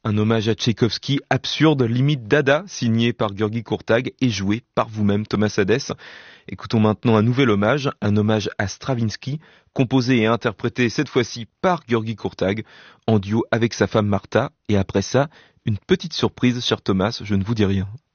Un hommage à Tchaïkovski absurde, limite dada, signé par György Kurtág et joué par vous-même Thomas Hadès. Écoutons maintenant un nouvel hommage, un hommage à Stravinsky, composé et interprété cette fois-ci par György Kurtág, en duo avec sa femme Marta. Et après ça, une petite surprise, cher Thomas, je ne vous dis rien.